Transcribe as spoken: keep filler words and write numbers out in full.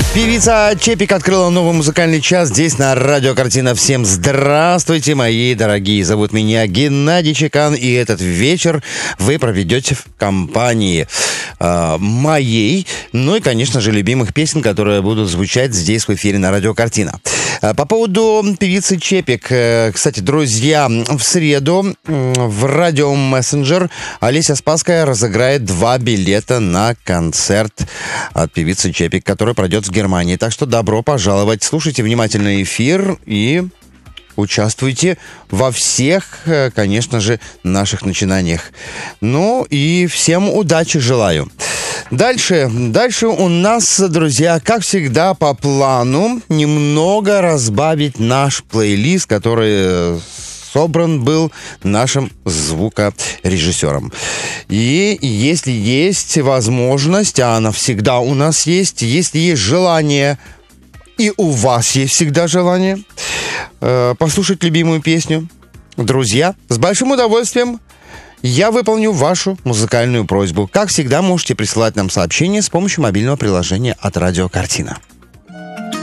Певица Чепик открыла новый музыкальный час здесь на Радио Картина. Всем здравствуйте, мои дорогие. Зовут меня Геннадий Чекан, и этот вечер вы проведете в компании э, моей, ну и, конечно же, любимых песен, которые будут звучать здесь в эфире на Радио Картина. Э, по поводу певицы Чепик, э, кстати, друзья, в среду э, в Радио Мессенджер Олеся Спасская разыграет два билета на концерт от певицы Чепик, который пройдет в Германии. Так что добро пожаловать. Слушайте внимательно эфир и участвуйте во всех, конечно же, наших начинаниях. Ну и всем удачи желаю. Дальше, дальше у нас, друзья, как всегда, по плану немного разбавить наш плейлист, который собран был нашим звукорежиссером. И если есть возможность, а она всегда у нас есть, если есть желание, и у вас есть всегда желание, э, послушать любимую песню, друзья, с большим удовольствием я выполню вашу музыкальную просьбу. Как всегда, можете присылать нам сообщения с помощью мобильного приложения от Радио Картина.